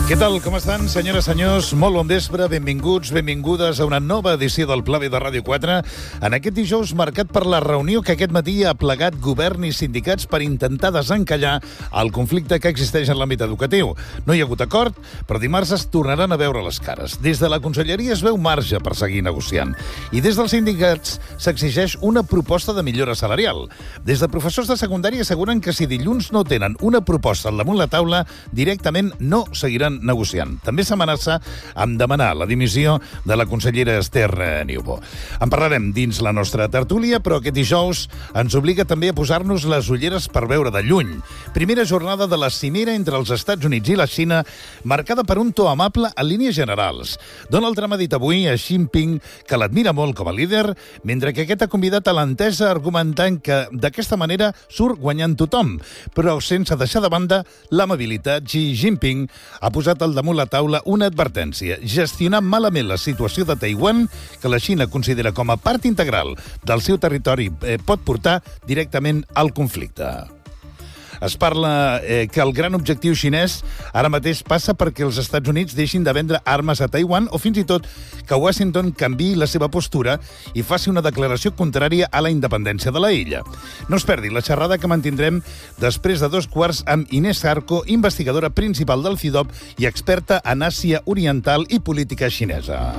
Què tal, com estan, senyores, senyors? Molt bon vespre, benvinguts, benvingudes a una nova edició del Pla B de Ràdio 4. En aquest dijous marcat per la reunió que aquest matí ha plegat govern i sindicats per intentar desencallar el conflicte que existeix en l'àmbit educatiu. No hi ha hagut acord, però dimarts es tornaran a veure les cares. Des de la Conselleria es veu marge per seguir negociant. I des dels sindicats s'exigeix una proposta de millora salarial. Des de professors de secundària asseguren que si dilluns no tenen una proposta al damunt la taula, directament no seguiran negociant. També s'amenaça amb demanar la dimissió de la consellera Esther Niubó. En parlarem dins la nostra tertúlia, però aquest dijous ens obliga també a posar-nos les ulleres per veure de lluny. Primera jornada de la cimera entre els Estats Units i la Xina, marcada per un to amable en línies generals. Donald Trump ha dit avui a Xi Jinping que l'admira molt com a líder, mentre que aquest ha convidat a l'entesa argumentant que d'aquesta manera surt guanyant tothom, però sense deixar de banda l'amabilitat. Xi Jinping ha posat al damunt la taula una advertència: gestionar malament la situació de Taiwan, que la Xina considera com a part integral del seu territori, pot portar directament al conflicte. Es parla que el gran objectiu xinès ara mateix passa perquè els Estats Units deixin de vendre armes a Taiwan o fins i tot que Washington canviï la seva postura i faci una declaració contrària a la independència de la illa. No es perdi la xerrada que mantindrem després de 2:15 amb Inés Zarco, investigadora principal del CIDOB i experta en Àsia Oriental i política xinesa.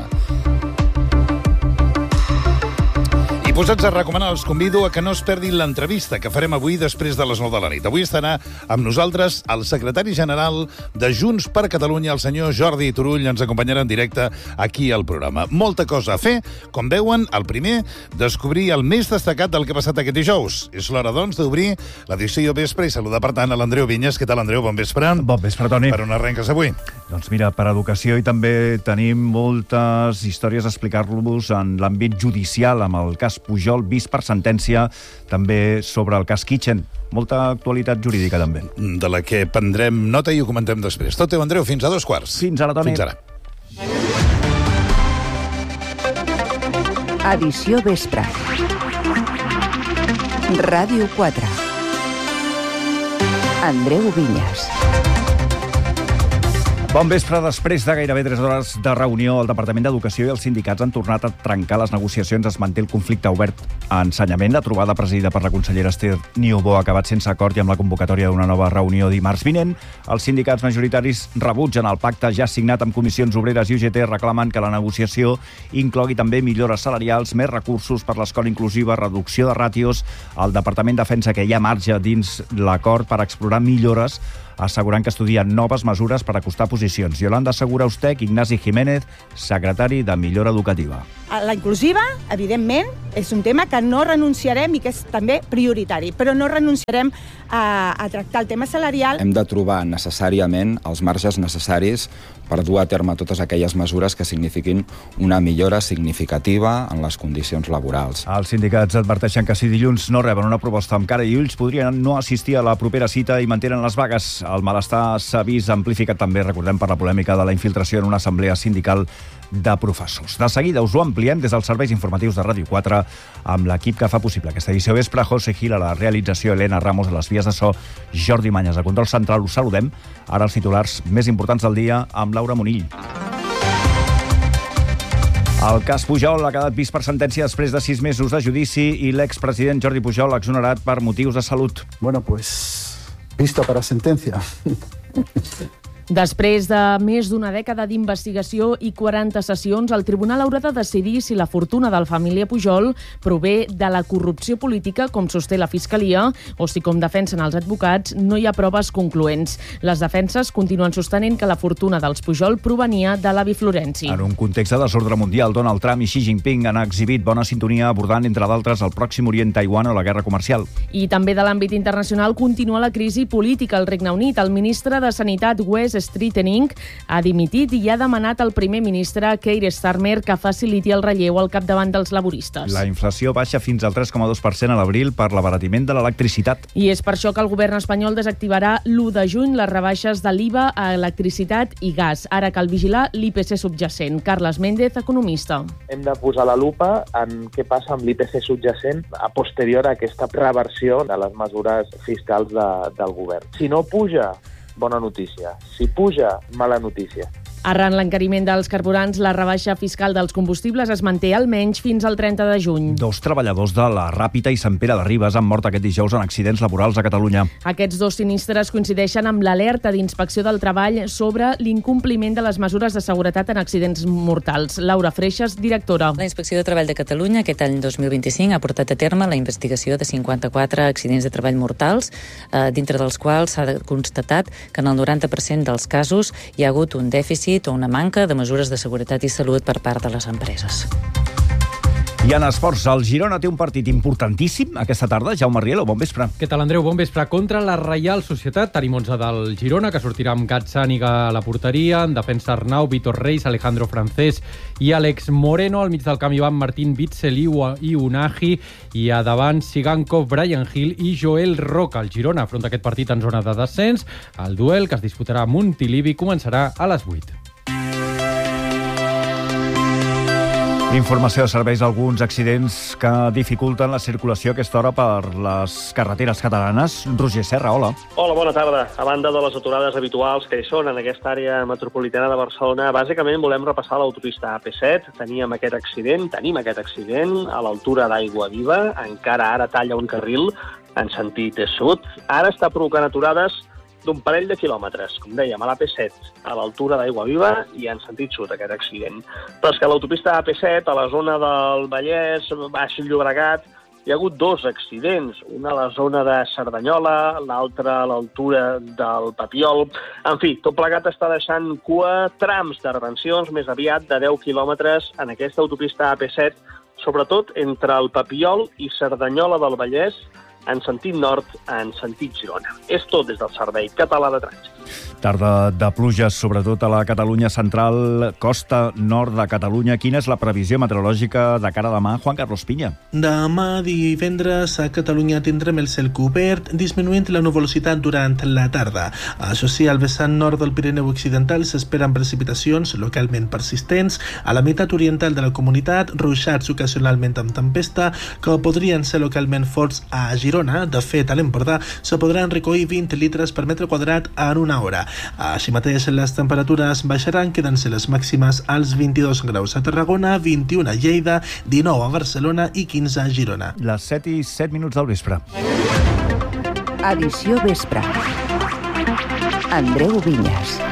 I posats a recomanar, els convido a que no es perdin l'entrevista que farem avui després de les 9 de la nit. Avui estarà amb nosaltres el secretari general de Junts per Catalunya, el senyor Jordi Turull, ens acompanyarà en directe aquí al programa. Molta cosa a fer. Com veuen, el primer, descobrir el més destacat del que ha passat aquest dijous. És l'hora, doncs, d'obrir l'edició vespre i saludar, per tant, a l'Andreu Vinyes. Què tal, Andreu? Bon vespre. Bon vespre, Toni. Per on arrenques avui? Doncs mira, per educació i també tenim moltes històries a explicar-vos en l'àmbit judicial, amb el cas Pujol, vist per sentència, també sobre el cas Kitchen. Molta actualitat jurídica, també. De la que prendrem nota i ho comentem després. Tot teu, Andreu, fins a 2:15. Fins ara, Toni. Fins ara. Edició vespre. Ràdio 4. Andreu Vinyes. Bon vespre. Després de gairebé 3 hores de reunió, el Departament d'Educació i els sindicats han tornat a trencar les negociacions. Es manté el conflicte obert a ensenyament. La trobada presidida per la consellera Esther Niubó ha acabat sense acord i amb la convocatòria d'una nova reunió dimarts vinent. Els sindicats majoritaris rebutgen el pacte ja signat amb Comissions Obreres i UGT, reclamen que la negociació inclogui també millores salarials, més recursos per l'escola inclusiva, reducció de ràtios. El Departament defensa que hi ha marge dins l'acord per explorar millores, assegurant que estudien noves mesures per acostar posicions. Yolanda Segura-Ustec, Ignasi Jiménez, secretari de Millora Educativa. La inclusiva, evidentment, és un tema que no renunciarem i que és també prioritari, però no renunciarem a tractar el tema salarial. Hem de trobar necessàriament els marges necessaris per dur a terme totes aquelles mesures que signifiquin una millora significativa en les condicions laborals. Els sindicats adverteixen que si dilluns no reben una proposta amb cara i ulls, podrien no assistir a la propera cita i mantenen les vagues. El malestar s'ha vist amplificat també, recordem, per la polèmica de la infiltració en una assemblea sindical de professors. De seguida us ho ampliem des dels serveis informatius de Ràdio 4 amb l'equip que fa possible aquesta edició vespre. José Gil a la realització, Helena Ramos a les vies de so, Jordi Manyes a control central. Us saludem. Ara els titulars més importants del dia amb Laura Monill. El cas Pujol ha quedat vist per sentència després de 6 mesos de judici i l'expresident Jordi Pujol exonerat per motius de salut. Bueno, pues, visto para sentencia. Després de més d'una dècada d'investigació i 40 sessions, el tribunal haurà de decidir si la fortuna de la família Pujol prové de la corrupció política, com sosté la Fiscalia, o si, com defensen els advocats, no hi ha proves concloents. Les defenses continuen sostenint que la fortuna dels Pujol provenia de l'avi Florenci. En un context de desordre mundial, Donald Trump i Xi Jinping han exhibit bona sintonia abordant, entre d'altres, el Pròxim Orient, Taiwan o la guerra comercial. I també de l'àmbit internacional continua la crisi política al Regne Unit. El ministre de Sanitat, Wes Streeting, ha dimitit i ha demanat al primer ministre Keir Starmer que faciliti el relleu al capdavant dels laboristes. La inflació baixa fins al 3,2% a l'abril per l'abaratiment de l'electricitat. I és per això que el govern espanyol desactivarà l'1 de juny les rebaixes de l'IVA a electricitat i gas. Ara cal vigilar l'IPC subjacent. Carles Méndez, economista. Hem de posar la lupa en què passa amb l'IPC subjacent a posterior a aquesta reversió de les mesures fiscals del govern. Si no puja bona notícia. Si puja, mala notícia. Arran l'encariment dels carburants, la rebaixa fiscal dels combustibles es manté almenys fins al 30 de juny. 2 treballadors de la Ràpita i Sant Pere de Ribes han mort aquest dijous en accidents laborals a Catalunya. Aquests 2 sinistres coincideixen amb l'alerta d'Inspecció del Treball sobre l'incompliment de les mesures de seguretat en accidents mortals. Laura Freixas, directora. La Inspecció de Treball de Catalunya aquest any 2025 ha portat a terme la investigació de 54 accidents de treball mortals, dintre dels quals s'ha constatat que en el 90% dels casos hi ha hagut un dèficit o una manca de mesures de seguretat i salut per part de les empreses. I en esports, el Girona té un partit importantíssim aquesta tarda. Jaume Rielo, bon vespre. Què tal, Andreu? Bon vespre. Contra la Reial Societat, tenim 11 del Girona, que sortirà amb Gazzaniga a la porteria, en defensa Arnau, Vitor Reis, Alejandro Francés i Àlex Moreno. Al mig del camp hi van Martín Bitzel i Unagi, i a davant Sigankov, Brian Hill i Joel Roca. El Girona afronta aquest partit en zona de descens. El duel, que es disputarà a Montilivi, començarà a les 8. Informació de serveis d'alguns accidents que dificulten la circulació a aquesta hora per les carreteres catalanes. Roger Serra, hola. Hola, bona tarda. A banda de les aturades habituals que hi són en aquesta àrea metropolitana de Barcelona, bàsicament volem repassar l'autopista AP7. Tenim aquest accident a l'altura d'Aigua Viva. Encara ara talla un carril en sentit sud. Ara està provocant aturades d'un parell de quilòmetres, com dèiem, a l'AP7, a l'altura d'Aigua Viva i en sentit sud, aquest accident. Però és que a l'autopista AP7, a la zona del Vallès, Baix Llobregat, hi ha hagut 2 accidents, una a la zona de Cerdanyola, l'altra a l'altura del Papiol. En fi, tot plegat està deixant cua, trams de retencions més aviat de 10 quilòmetres en aquesta autopista AP7, sobretot entre el Papiol i Cerdanyola del Vallès, en sentit nord, en sentit Girona. És tot des del Servei Català de Trànsit. Tarda de pluges, sobretot a la Catalunya central, costa nord de Catalunya. Quina és la previsió meteorològica de cara a demà? Juan Carlos Piña. Demà divendres a Catalunya tindrem el cel cobert, disminuint la nuvolositat durant la tarda. Això sí, al vessant nord del Pirineu Occidental s'esperen precipitacions localment persistents. A la meitat oriental de la comunitat, ruixats ocasionalment amb tempesta, que podrien ser localment forts a Girona. De fet, a l'Empordà se podran recollir 20 litres per metre quadrat en una hora. Així mateix, les temperatures baixaran, quedant-se les màximes als 22 graus a Tarragona, 21 a Lleida, 19 a Barcelona i 15 a Girona. Les 7:07 del vespre. Edició vespre. Andreu Vinyes.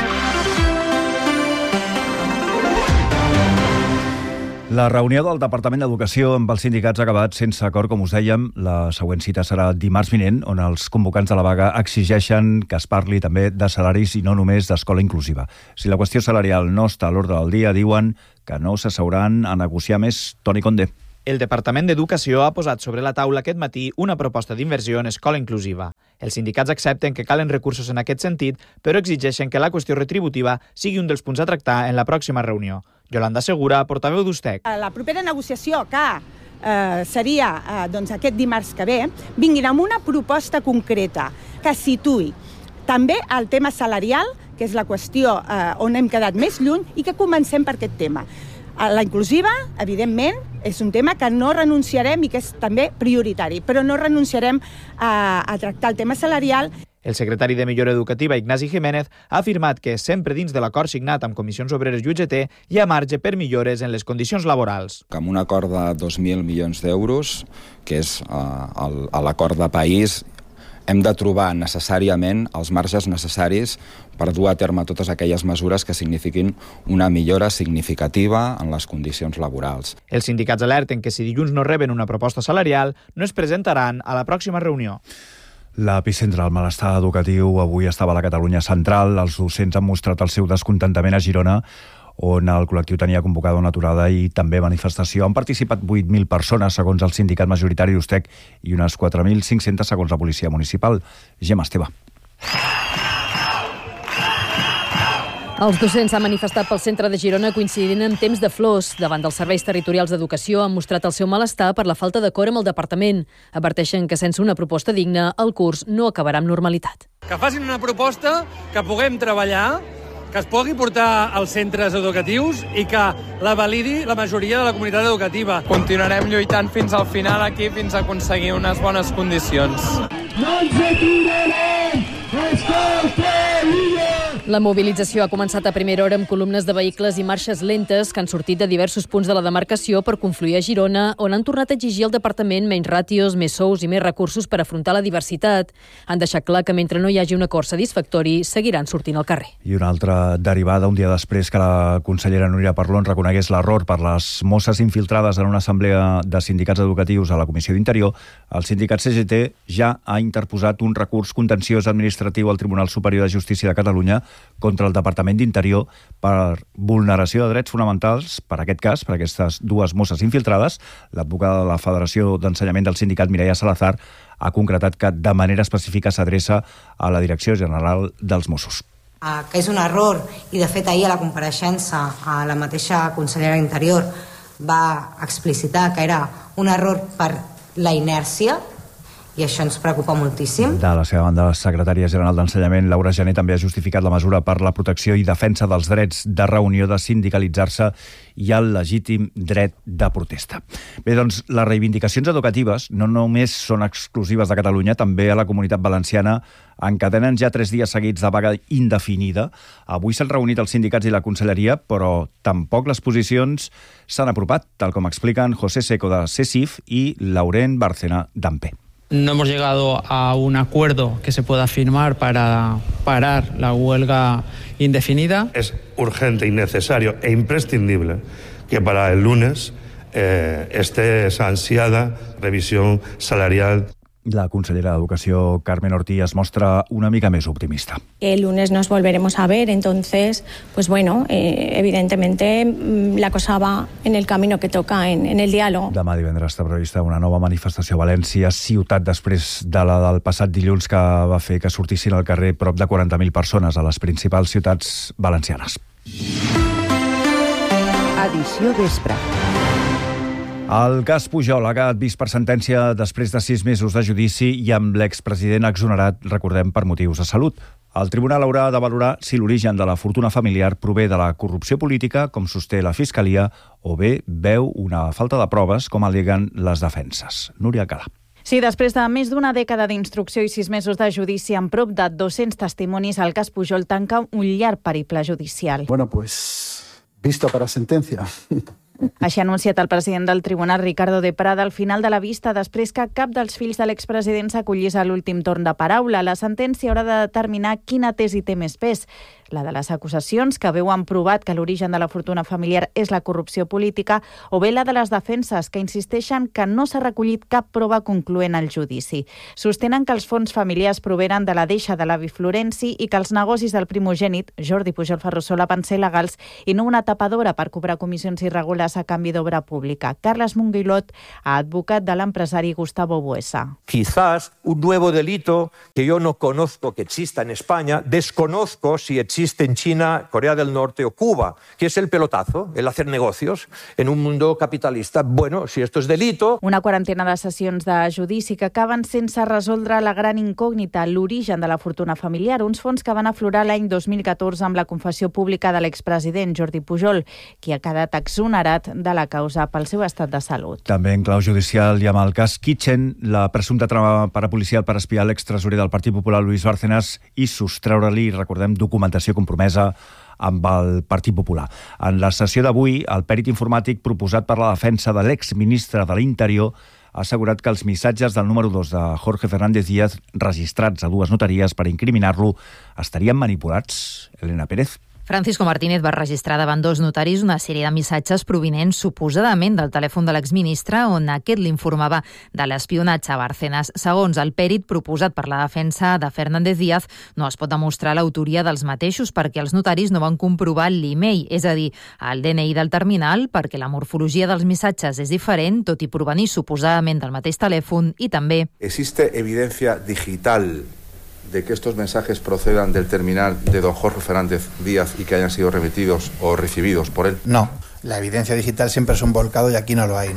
La reunió del Departament d'Educació amb els sindicats ha acabat sense acord, com us dèiem. La següent cita serà dimarts vinent, on els convocants de la vaga exigeixen que es parli també de salaris i no només d'escola inclusiva. Si la qüestió salarial no està a l'ordre del dia, diuen que no s'asseuran a negociar més. Toni Condé. El Departament d'Educació ha posat sobre la taula aquest matí una proposta d'inversió en escola inclusiva. Els sindicats accepten que calen recursos en aquest sentit, però exigeixen que la qüestió retributiva sigui un dels punts a tractar en la pròxima reunió. Yolanda Segura, portaveu d'USTEC. La propera negociació, que seria aquest dimarts que ve, vinguin amb una proposta concreta que situï també el tema salarial, que és la qüestió on hem quedat més lluny, i que comencem per aquest tema. La inclusiva, evidentment, és un tema que no renunciarem i que és també prioritari, però no renunciarem a tractar el tema salarial. El secretari de Millora Educativa, Ignasi Jiménez, ha afirmat que sempre dins de l'acord signat amb Comissions Obreres i UGT hi ha marge per millores en les condicions laborals. Amb un acord de 2.000 milions d'euros, que és l'acord de país, hem de trobar necessàriament els marges necessaris per dur a terme totes aquelles mesures que signifiquin una millora significativa en les condicions laborals. Els sindicats alerten que si dilluns no reben una proposta salarial, no es presentaran a la pròxima reunió. L'epicentre del malestar educatiu avui estava a la Catalunya central. Els docents han mostrat el seu descontentament a Girona, on el col·lectiu tenia convocada una aturada i també manifestació. Han participat 8.000 persones, segons el sindicat majoritari d'USTEC, i unes 4.500 segons la policia municipal. Gemma Esteve. Els docents s'han manifestat pel centre de Girona coincidint en temps de flors. Davant dels serveis territorials d'educació han mostrat el seu malestar per la falta d'acord amb el departament. Adverteixen que sense una proposta digna el curs no acabarà amb normalitat. Que facin una proposta, que puguem treballar, que es pugui portar als centres educatius i que la validi la majoria de la comunitat educativa. Continuarem lluitant fins al final aquí, fins a aconseguir unes bones condicions. No ens aturarem! Escolta-hi! La mobilització ha començat a primera hora amb columnes de vehicles i marxes lentes que han sortit de diversos punts de la demarcació per confluir a Girona, on han tornat a exigir al departament menys ràtios, més sous i més recursos per afrontar la diversitat. Han deixat clar que mentre no hi hagi un acord satisfactori, seguiran sortint al carrer. I una altra derivada, un dia després que la consellera Núria Parlon reconegués l'error per les mosses infiltrades en una assemblea de sindicats educatius a la Comissió d'Interior, el sindicat CGT ja ha interposat un recurs contenciós administratiu al Tribunal Superior de Justícia de Catalunya contra el Departament d'Interior per vulneració de drets fonamentals, per aquest cas, per aquestes dues mosses infiltrades. L'advocada de la Federació d'Ensenyament del sindicat, Mireia Salazar, ha concretat que de manera específica s'adreça a la Direcció General dels Mossos. Que és un error, i de fet ahir a la compareixença a la mateixa consellera d'Interior va explicitar que era un error per la inèrcia, i això ens preocupa moltíssim. De la seva banda, la secretària general d'Ensenyament, Laura Gené, també ha justificat la mesura per la protecció i defensa dels drets de reunió, de sindicalitzar-se i el legítim dret de protesta. Bé, doncs, les reivindicacions educatives no només són exclusives de Catalunya, també a la Comunitat Valenciana encadenen ja 3 dies seguits de vaga indefinida. Avui s'han reunit els sindicats i la conselleria, però tampoc les posicions s'han apropat, tal com expliquen José Seco de CESIF i Laurent Bárcena d'AMPE. No hemos llegado a un acuerdo que se pueda firmar para parar la huelga indefinida. Es urgente y necesario e imprescindible que para el lunes esté esa ansiada revisión salarial. La consellera d'Educació, Carmen Ortí, es mostra una mica més optimista. El lunes nos volveremos a ver, entonces, pues bueno, evidentemente la cosa va en el camino que toca, en el diálogo. Demà divendres està prevista una nova manifestació a València, ciutat, després de la del passat dilluns, que va fer que sortissin al carrer prop de 40.000 persones a les principals ciutats valencianes. Edició vespre. El cas Pujol ha quedat vist per sentència després de 6 mesos de judici i amb l'expresident exonerat, recordem, per motius de salut. El tribunal haurà de valorar si l'origen de la fortuna familiar prové de la corrupció política, com sosté la Fiscalia, o bé veu una falta de proves, com al·leguen les defenses. Núria Alcalà. Sí, després de més d'una dècada d'instrucció i 6 mesos de judici amb prop de 200 testimonis, el cas Pujol tanca un llarg periple judicial. Bueno, pues, visto para sentencia. Així ha anunciat el president del tribunal, Ricardo de Prada, al final de la vista, després que cap dels fills de l'expresident s'acollís a l'últim torn de paraula. La sentència haurà de determinar quina tesi té més pes, la de les acusacions, que veuen provat que l'origen de la fortuna familiar és la corrupció política, o bé la de les defenses, que insisteixen que no s'ha recollit cap prova concloent al judici. Sostenen que els fons familiars provenen de la deixa de l'avi Florenci i que els negocis del primogènit, Jordi Pujol Ferrusola, van ser legals i no una tapadora per cobrar comissions irregulars a canvi d'obra pública. Carles Monguilot, advocat de l'empresari Gustavo Buesa. Quizás un nuevo delito que yo no conozco que exista en España, desconozco si existe en China, Corea del Norte o Cuba, que es el pelotazo, el hacer negocios en un mundo capitalista. Bueno, si esto es delito... Una quarantena de sessions de judici que acaben sense resoldre la gran incògnita, l'origen de la fortuna familiar, uns fons que van aflorar l'any 2014 amb la confessió pública de l'expresident Jordi Pujol, qui ha quedat exonerat de la causa pel seu estat de salut. També en clau judicial i amb el cas Kitchen, la presumpta trama parapolicial per espiar l'extresorer del Partit Popular, Luis Bárcenas, i sostreure-li, recordem, documentació compromesa amb el Partit Popular. En la sessió d'avui, el pèrit informàtic proposat per la defensa de l'exministre de l'Interior ha assegurat que els missatges del número 2 de Jorge Fernández Díaz, registrats a 2 notaries per incriminar-lo, estarien manipulats. Elena Pérez. Francisco Martínez va registrar davant 2 notaris una sèrie de missatges provinents suposadament del telèfon de l'exministre, on aquest l'informava de l'espionatge a Bárcenas. Segons el pèrit proposat per la defensa de Fernández Díaz, no es pot demostrar l'autoria dels mateixos perquè els notaris no van comprovar l'e-mail, és a dir, el DNI del terminal, perquè la morfologia dels missatges és diferent, tot i provenir suposadament del mateix telèfon, i també... Existe evidencia digital de que estos mensajes procedan del terminal de don Jorge Fernández Díaz y que hayan sido remitidos o recibidos por él? No, la evidencia digital siempre es un volcado y aquí no lo hay, ¿no?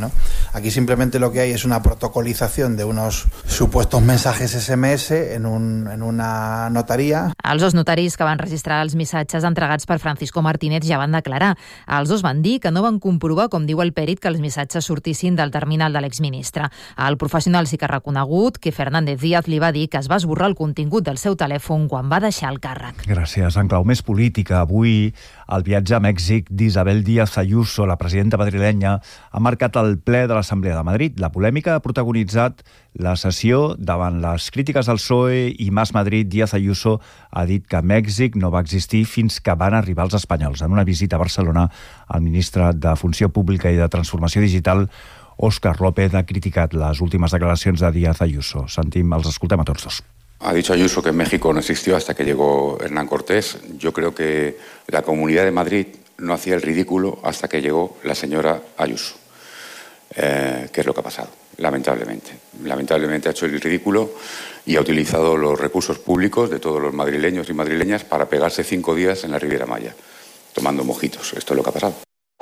Aquí simplemente lo que hay es una protocolización de unos supuestos mensajes SMS en una notaria. Els dos notaris que van registrar els missatges entregats per Francisco Martínez ja van declarar. Els dos van dir que no van comprovar, com diu el pèrit, que els missatges sortissin del terminal de l'exministre. El professional sí que ha reconegut que Fernández Díaz li va dir que es va esborrar el contingut del seu telèfon quan va deixar el càrrec. Gràcies. En clau més política, avui el viatge a Mèxic d'Isabel Díaz Ayuso, la presidenta madrilenya, ha marcat el ple de l'Assemblea de Madrid. La polèmica ha protagonitzat la sessió davant les crítiques del PSOE i Más Madrid. Díaz Ayuso ha dit que Mèxic no va existir fins que van arribar els espanyols. En una visita a Barcelona, el ministre de Funció Pública i de Transformació Digital, Óscar López, ha criticat les últimes declaracions de Díaz Ayuso. Els escoltem a tots dos. Ha dicho Ayuso que México no existió hasta que llegó Hernán Cortés. Yo creo que la Comunidad de Madrid no hacía el ridículo hasta que llegó la señora Ayuso. ¿Qué es lo que ha pasado? Lamentablemente. Lamentablemente ha hecho el ridículo y ha utilizado los recursos públicos de todos los madrileños y madrileñas para pegarse 5 días en la Riviera Maya, tomando mojitos. Esto es lo que ha pasado.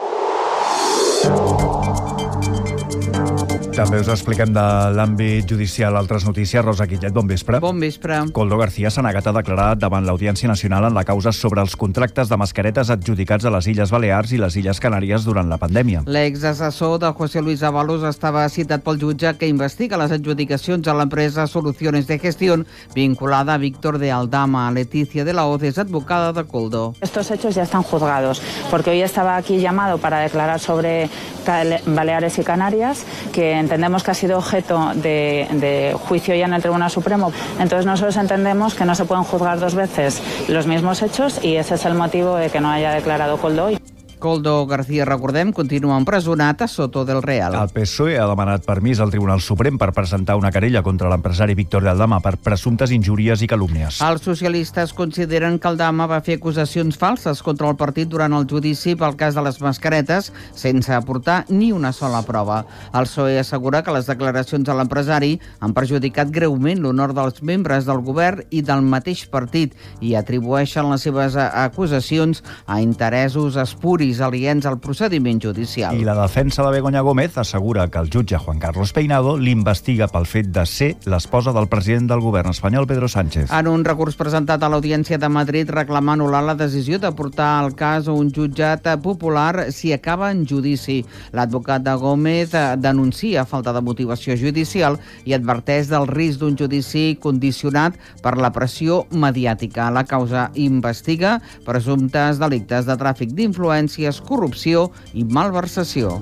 També us expliquem de l'àmbit judicial altres notícies. Rosa Quillet, bon vespre. Bon vespre. Koldo García s'ha negat a declarar davant l'Audiència Nacional en la causa sobre els contractes de mascaretes adjudicats a les Illes Balears i les Illes Canàries durant la pandèmia. L'exassessor de José Luis Ábalos estava citat pel jutge que investiga les adjudicacions a l'empresa Soluciones de Gestión vinculada a Víctor de Aldama. Leticia de la Hoz es advocada de Koldo. Estos hechos ya están juzgados, porque hoy estaba aquí llamado para declarar sobre Baleares y Canarias, que entendemos que ha sido objeto de juicio ya en el Tribunal Supremo. Entonces nosotros entendemos que no se pueden juzgar 2 veces los mismos hechos y ese es el motivo de que no haya declarado Koldo hoy. Koldo García, recordem, continua empresonat a Soto del Real. El PSOE ha demanat permís al Tribunal Suprem per presentar una querella contra l'empresari Víctor de Aldama per presumptes injúries i calúmnies. Els socialistes consideren que Aldama va fer acusacions falses contra el partit durant el judici pel cas de les mascaretes sense aportar ni una sola prova. El PSOE assegura que les declaracions de l'empresari han perjudicat greument l'honor dels membres del govern i del mateix partit i atribueixen les seves acusacions a interessos espuris aliens al procediment judicial. I la defensa de Begoña Gómez assegura que el jutge Juan Carlos Peinado l'investiga pel fet de ser l'esposa del president del govern espanyol, Pedro Sánchez. En un recurs presentat a l'Audiència de Madrid reclama anul·lar la decisió de portar el cas a un jutjat popular si acaba en judici. L'advocat de Gómez denuncia falta de motivació judicial i adverteix del risc d'un judici condicionat per la pressió mediàtica. La causa investiga presumptes delictes de tràfic d'influència, corrupció i malversació.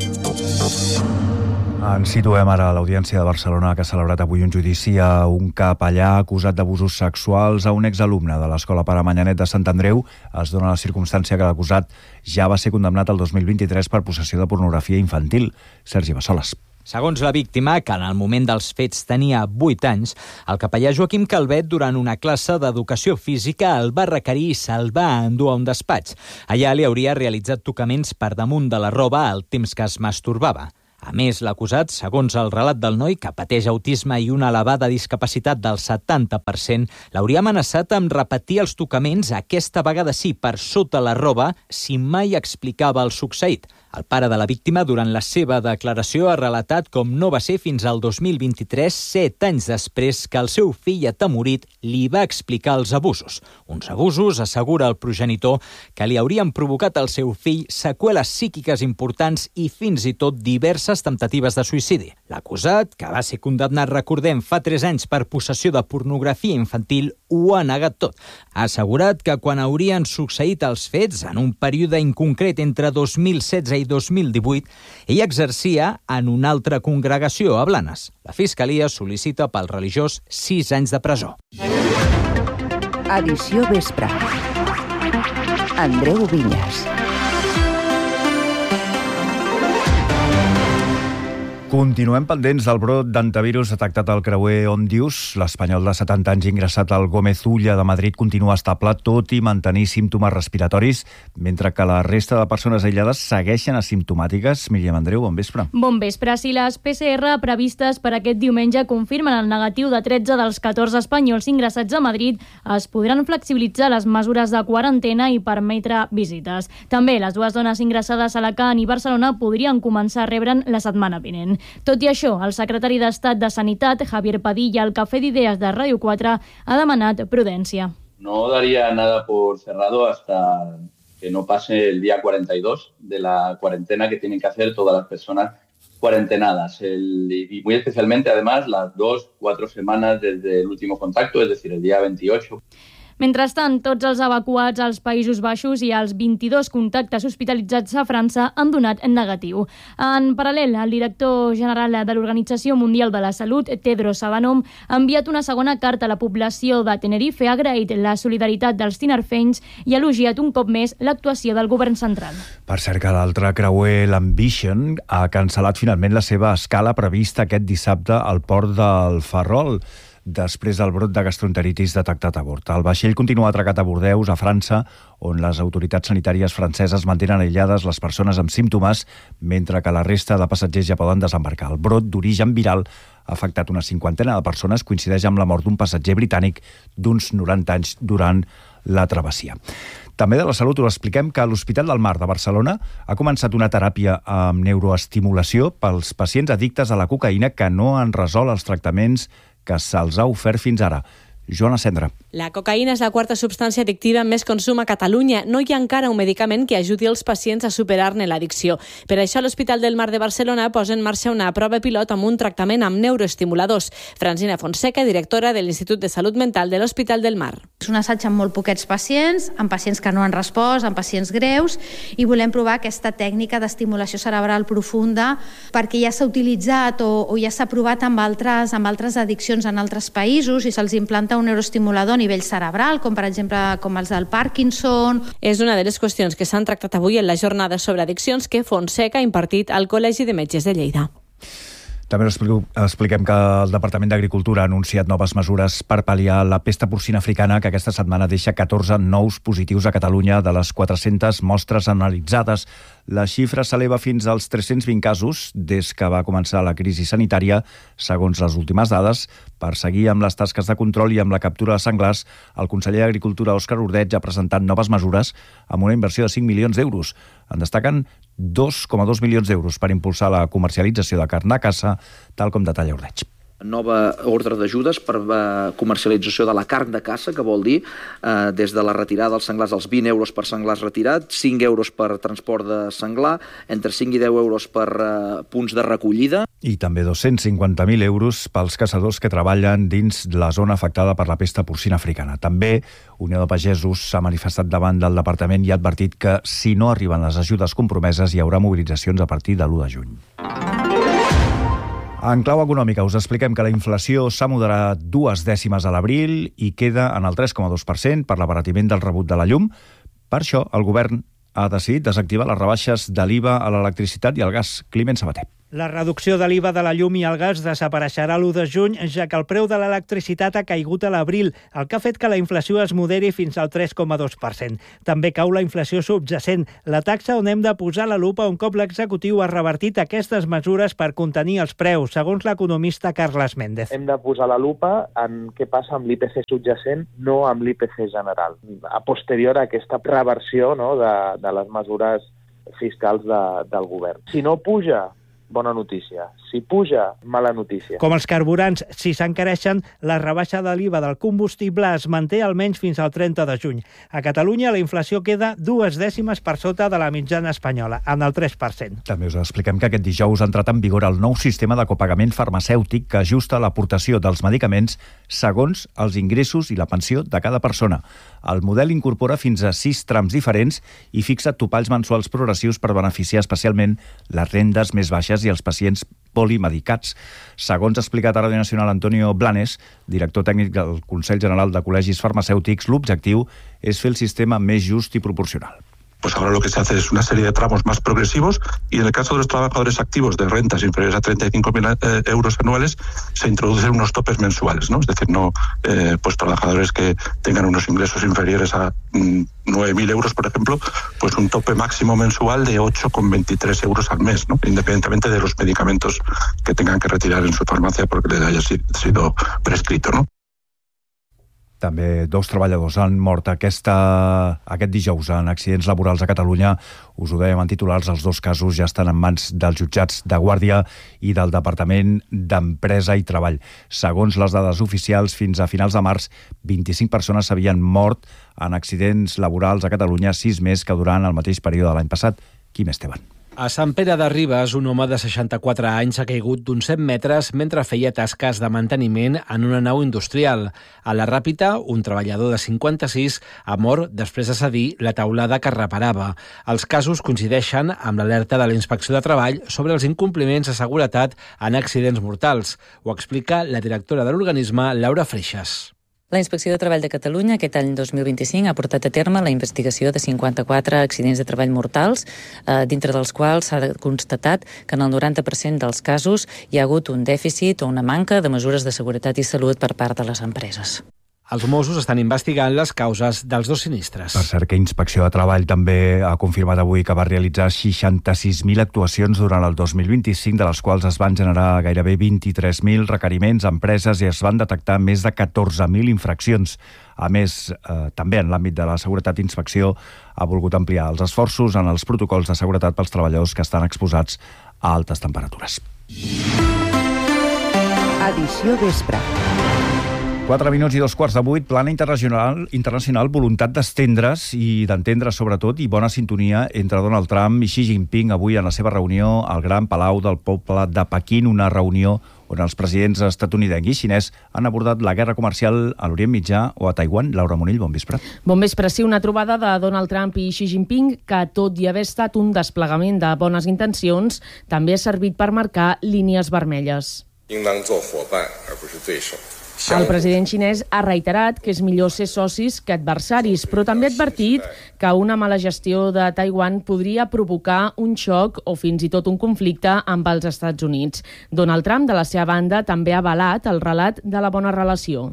Ens situem ara a l'Audiència de Barcelona, que ha celebrat avui un judici a un capellà acusat d'abusos sexuals a un exalumne de l'Escola Pare Manyanet de Sant Andreu. Es dona la circumstància que l'acusat ja va ser condemnat el 2023 per possessió de pornografia infantil. Sergi Bassoles. Segons la víctima, que en el moment dels fets tenia 8 anys, el capellà Joaquim Calvet, durant una classe d'educació física, el va requerir i se'l va endur a un despatx. Allà li hauria realitzat tocaments per damunt de la roba al temps que es masturbava. A més, l'acusat, segons el relat del noi, que pateix autisme i una elevada discapacitat del 70%, l'hauria amenaçat amb repetir els tocaments, aquesta vegada sí, per sota la roba, si mai explicava el succeït. El pare de la víctima, durant la seva declaració, ha relatat com no va ser fins al 2023, 7 anys després, que el seu fill atemorit li va explicar els abusos. Uns abusos, assegura el progenitor, que li haurien provocat al seu fill seqüeles psíquiques importants i fins i tot diverses temptatives de suïcidi. L'acusat, que va ser condemnat, recordem, fa 3 anys per possessió de pornografia infantil, ho ha negat tot. Ha assegurat que quan haurien succeït els fets, en un període inconcret entre 2016 i 2018, ell exercia en una altra congregació a Blanes. La Fiscalia sol·licita pel religiós 6 anys de presó. Edició Vespre. Andreu Vinyes. Continuem pendents del brot d'antivirus detectat al creuer Òndius. L'espanyol de 70 anys ingressat al Gómez Ulla de Madrid continua estable, tot i mantenir símptomes respiratoris, mentre que la resta de persones aïllades segueixen asimptomàtiques. Míriam Andreu, bon vespre. Bon vespre. Si les PCR previstes per aquest diumenge confirmen el negatiu de 13 dels 14 espanyols ingressats a Madrid, es podran flexibilitzar les mesures de quarantena i permetre visites. També les dues dones ingressades a Alacant i Barcelona podrien començar a rebre'n la setmana vinent. Tot i això, el secretari d'Estat de Sanitat, Javier Padilla, al Café d'Ideas de Ràdio 4, ha demanat prudència. No daría nada por cerrado hasta que no pase el día 42 de la cuarentena que tienen que hacer todas las personas cuarentenadas. Y muy especialmente, además, las 2-4 semanas desde el último contacto, es decir, el día 28. Mentrestant, tots els evacuats als Països Baixos i els 22 contactes hospitalitzats a França han donat negatiu. En paral·lel, el director general de l'Organització Mundial de la Salut, Tedros Adhanom, ha enviat una segona carta a la població de Tenerife, ha agraït la solidaritat dels tinerfenys i ha elogiat un cop més l'actuació del govern central. Per cert que l'altre creuer, l'Ambition, ha cancel·lat finalment la seva escala prevista aquest dissabte al port del Ferrol, després del brot de gastroenteritis detectat a bord. El vaixell continua atracat a Bordeus, a França, on les autoritats sanitàries franceses mantenen aïllades les persones amb símptomes, mentre que la resta de passatgers ja poden desembarcar. El brot d'origen viral ha afectat una 50 de persones, coincideix amb la mort d'un passatger britànic d'uns 90 anys durant la travessia. També de la salut us expliquem que l'Hospital del Mar de Barcelona ha començat una teràpia amb neuroestimulació pels pacients addictes a la cocaïna que no han resolt els tractaments que se'ls ha ofert fins ara. Joana Cendra. La cocaïna és la quarta substància addictiva amb més consum a Catalunya. No hi ha encara un medicament que ajudi els pacients a superar-ne l'addicció. Per això l'Hospital del Mar de Barcelona posa en marxa una prova pilot amb un tractament amb neuroestimuladors. Francina Fonseca, directora de l'Institut de Salut Mental de l'Hospital del Mar. És un assaig amb molt poquets pacients, amb pacients que no han respost, amb pacients greus, i volem provar aquesta tècnica d'estimulació cerebral profunda perquè ja s'ha utilitzat o ja s'ha provat amb altres addiccions en altres països i se'ls implanta un neuroestimulador a nivell cerebral, com per exemple com els del Parkinson. És una de les qüestions que s'han tractat avui en la jornada sobre addiccions que Fonseca ha impartit al Col·legi de Metges de Lleida. També expliquem que el Departament d'Agricultura ha anunciat noves mesures per pal·liar la pesta porcina africana, que aquesta setmana deixa 14 nous positius a Catalunya de les 400 mostres analitzades. La xifra s'eleva fins als 320 casos des que va començar la crisi sanitària, segons les últimes dades. Per seguir amb les tasques de control i amb la captura de senglars, el conseller d'Agricultura, Òscar Ordeig, ha presentat noves mesures amb una inversió de 5 milions d'euros. En destaquen 2,2 milions d'euros per impulsar la comercialització de carn de caça, tal com detalla Ordeig. Nova ordre d'ajudes per comercialització de la carn de caça, que vol dir des de la retirada dels senglars als 20 euros per senglars retirat, 5 euros per transport de senglar, entre 5 i 10 euros per punts de recollida. I també 250.000 euros pels caçadors que treballen dins la zona afectada per la pesta porcina africana. També Unió de Pagesos s'ha manifestat davant del departament i ha advertit que si no arriben les ajudes compromeses hi haurà mobilitzacions a partir de l'1 de juny. En clau econòmica us expliquem que la inflació s'ha moderat 2 dècimes a l'abril i queda en el 3,2% per l'abaratiment del rebut de la llum. Per això, el govern ha decidit desactivar les rebaixes de l'IVA a l'electricitat i al gas. Climent Sabater. La reducció de l'IVA de la llum i el gas desapareixerà l'1 de juny, ja que el preu de l'electricitat ha caigut a l'abril, el que ha fet que la inflació es moderi fins al 3,2%. També cau la inflació subjacent, la taxa on hem de posar la lupa un cop l'executiu ha revertit aquestes mesures per contenir els preus, segons l'economista Carles Méndez. Hem de posar la lupa en què passa amb l'IPC subjacent, no amb l'IPC general. A posterior a aquesta reversió, no, de les mesures fiscals del govern. Si no puja, bona notícia. Si puja, mala notícia. Com els carburants, si s'encareixen, la rebaixa de l'IVA del combustible es manté almenys fins al 30 de juny. A Catalunya la inflació queda 2 dècimes per sota de la mitjana espanyola, en el 3%. També us expliquem que aquest dijous ha entrat en vigor el nou sistema de copagament farmacèutic que ajusta l'aportació dels medicaments segons els ingressos i la pensió de cada persona. El model incorpora fins a 6 trams diferents i fixa topalls mensuals progressius per beneficiar especialment les rendes més baixes i els pacients polimedicats. Segons ha explicat a Ràdio Nacional Antonio Blanes, director tècnic del Consell General de Col·legis Farmacèutics, l'objectiu és fer el sistema més just i proporcional. pues ahora lo que se hace es una serie de tramos más progresivos y en el caso de los trabajadores activos de rentas inferiores a 35.000 euros anuales se introducen unos topes mensuales, ¿no? Es decir, no pues trabajadores que tengan unos ingresos inferiores a 9.000 euros, por ejemplo, pues un tope máximo mensual de 8,23 euros al mes, ¿no? Independientemente de los medicamentos que tengan que retirar en su farmàcia perquè les haya sido prescrito, ¿no? També 2 treballadors han mort aquest dijous en accidents laborals a Catalunya. Us ho dèiem en titulars, els 2 casos ja estan en mans dels jutjats de Guàrdia i del Departament d'Empresa i Treball. Segons les dades oficials, fins a finals de març, 25 persones s'havien mort en accidents laborals a Catalunya, 6 més que durant el mateix període de l'any passat. Quim Esteban. A Sant Pere de Ribes, un home de 64 anys ha caigut d'uns 100 metres mentre feia tasques de manteniment en una nau industrial. A la Ràpita, un treballador de 56 ha mort després de cedir la teulada que reparava. Els casos coincideixen amb l'alerta de la Inspecció de Treball sobre els incompliments de seguretat en accidents mortals. Ho explica la directora de l'organisme, Laura Freixas. La Inspecció de Treball de Catalunya aquest any 2025 ha portat a terme la investigació de 54 accidents de treball mortals, dintre dels quals s'ha constatat que en el 90% dels casos hi ha hagut un dèficit o una manca de mesures de seguretat i salut per part de les empreses. Els Mossos estan investigant les causes dels 2 sinistres. Per cert, que Inspecció de Treball també ha confirmat avui que va realitzar 66.000 actuacions durant el 2025, de les quals es van generar gairebé 23.000 requeriments a empreses i es van detectar més de 14.000 infraccions. A més, també en l'àmbit de la seguretat, Inspecció ha volgut ampliar els esforços en els protocols de seguretat pels treballadors que estan exposats a altes temperatures. Edició vespre. 4 minuts i 2:15, plana internacional, voluntat d'estendre's i d'entendre sobretot i bona sintonia entre Donald Trump i Xi Jinping avui en la seva reunió al Gran Palau del Poble de Pequín, una reunió on els presidents estatunidenc i xinès han abordat la guerra comercial a l'Orient Mitjà o a Taiwan. Laura Monill, bon vespre. Bon vespre. Sí, una trobada de Donald Trump i Xi Jinping que, tot i haver estat un desplegament de bones intencions, també ha servit per marcar línies vermelles. El president xinès ha reiterat que és millor ser socis que adversaris, però també ha advertit que una mala gestió de Taiwan podria provocar un xoc o fins i tot un conflicte amb els Estats Units. Donald Trump, de la seva banda, també ha avalat el relat de la bona relació.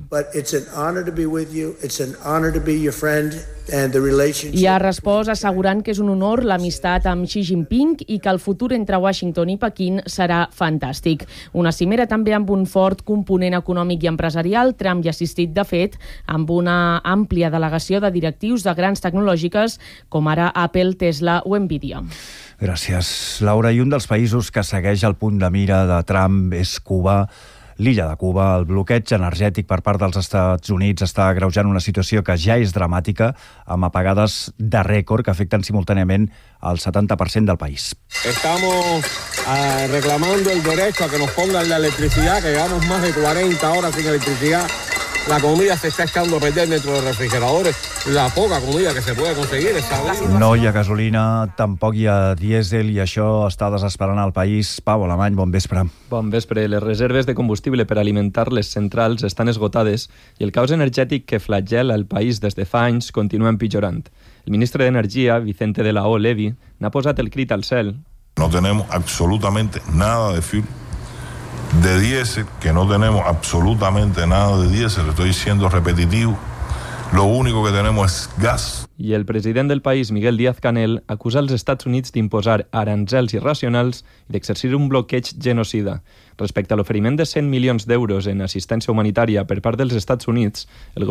I ha respost assegurant que és un honor l'amistat amb Xi Jinping i que el futur entre Washington i Pequín serà fantàstic. Una cimera també amb un fort component econòmic i empresarial. Trump hi ha assistit, de fet, amb una àmplia delegació de directius de grans tecnològiques com ara Apple, Tesla o Nvidia. Gràcies, Laura. I un dels països que segueix el punt de mira de Trump és Cuba. L'illa de Cuba, el bloqueig energètic per part dels Estats Units està agreujant una situació que ja és dramàtica, amb apagades de rècord que afecten simultàniament el 70% del país. Estamos reclamando el derecho a que nos pongan la electricidad, que llevamos más de 40 horas sin electricidad. La comida se está echando a perder dentro de los refrigeradores. La poca comida que se puede conseguir està bien. No hi ha gasolina, tampoc hi ha dièsel i això està desesperant el país. Pau Alemany, bon vespre. Bon vespre. Les reserves de combustible per alimentar les centrals estan esgotades i el caos energètic que flagela el país des de fa anys continua empitjorant. El ministre d'Energia, Vicente de la O. Levi, n'ha posat el crit al cel. No tenemos absolutamente nada de fuel de diésel, que no tenemos absolutamente nada de diésel, estoy siendo repetitivo. Lo único que tenemos es gas. I el president del país, Miguel Díaz-Canel, acusa els Estats Units d'imposar aranzels irracionals i d'exercir un bloqueig genocida. Respecte a l'oferiment de 100 milions d'euros en assistència humanitària per part dels Estats Units, el